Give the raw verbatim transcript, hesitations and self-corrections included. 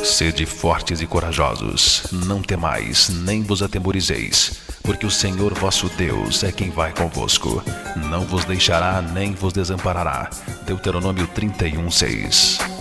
Sede fortes e corajosos, não temais, nem vos atemorizeis, porque o Senhor vosso Deus é quem vai convosco. Não vos deixará nem vos desamparará. Deuteronômio trinta e um, seis.